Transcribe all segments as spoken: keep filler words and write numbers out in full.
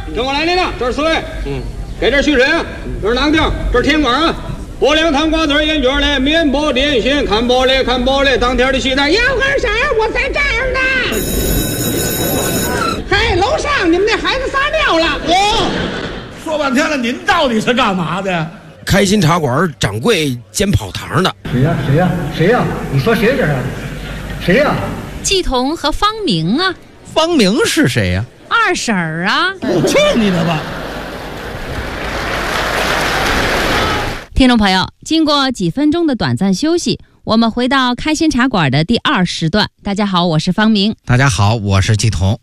跟我来，领导，这是四位。嗯，给这徐晨，这是囊丁，这是天光啊。播两趟瓜子烟卷嘞，面包点心，看玻璃看玻璃，当天的西餐要干啥？我在这儿呢。嘿，楼上你们那孩子撒尿了。 哦，说半天了，您到底是干嘛的？ 开心茶馆掌柜兼跑堂的。 谁呀？谁呀？谁呀？你说谁这是？谁呀？ 季彤和方明啊。 方明是谁呀？ 二婶儿啊。 去你的吧！ 听众朋友，经过几分钟的短暂休息，我们回到开心茶馆的第二时段。大家好，我是方明。 大家好，我是季彤。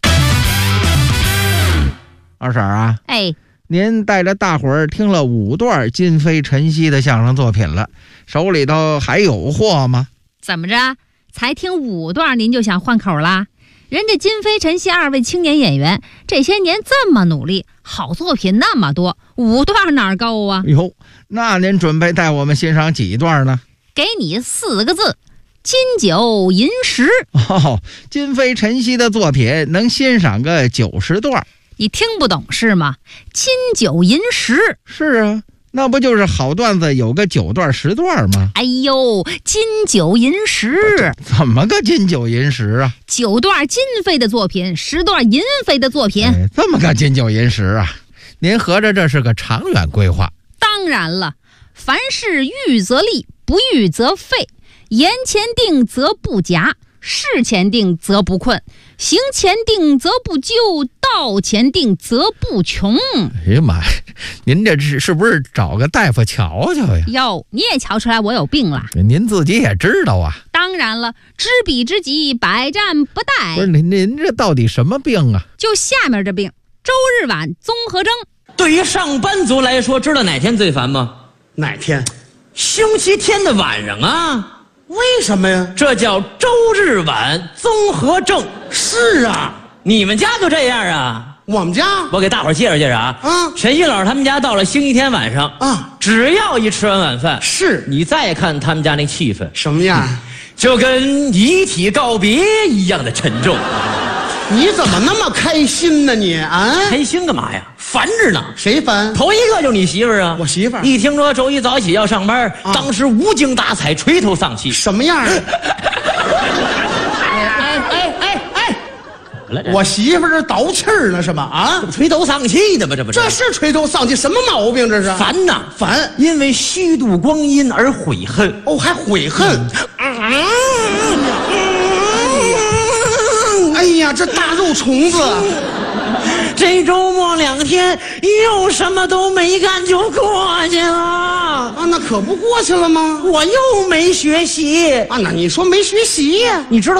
二婶啊， 哎， 您带着大伙儿听了五段今非晨曦的相声作品了，手里头还有货吗？ 怎么着？才听五段您就想换口啦？人家今非晨曦二位青年演员这些年这么努力，好作品那么多，五段哪儿够啊？ 哟，那您准备带我们欣赏几段呢？ 给你四个字：金九银十。 哦，今非晨曦的作品能欣赏个九十段。 你听不懂是吗？金九银十。 是啊，那不就是好段子有个九段十段吗？ 哎呦，金九银十， 怎么个金九银十啊？ 九段金飞的作品，十段银飞的作品， 哎，这么个金九银十啊？您合着这是个长远规划？ 当然了，凡事预则立，不预则废，言前定则不假，事前定则不困，行前定则不究，道前定则不穷。 哎呀妈呀，您这是是不是找个大夫瞧瞧呀？ 哟，你也瞧出来我有病了？ 您自己也知道啊。 当然了，知彼知己，百战不殆。 不是您您这到底什么病啊？ 就下面这病，周日晚综合征。 对于上班族来说，知道哪天最烦吗？ 哪天？ 星期天的晚上啊。 为什么呀？ 这叫周日晚综合症。 是啊， 你们家就这样啊？ 我们家， 我给大伙儿介绍介绍啊。 啊， 陈旭老师他们家到了星期天晚上啊， 只要一吃完晚饭， 是你再看他们家那气氛什么样， 就跟遗体告别一样的沉重。 你怎么那么开心呢你啊？ 开心干嘛呀？烦着呢。 谁烦？ 头一个就是你媳妇儿啊。 我媳妇儿一听说周一早起要上班， 啊、 当时无精打采，垂头丧气。 什么样？哎哎哎哎哎！我媳妇儿这倒气儿呢是吧？啊， 垂头丧气的吧？这不是？ 这是垂头丧气，什么毛病这是？ 烦呐， 烦！ 因为虚度光阴而悔恨。 哦，还悔恨。嗯哎呀，这大肉虫子！ 这周末两天又什么都没干就过去了啊，那可不过去了吗？ 我又没学习啊，那你说没学习呀？ 你知道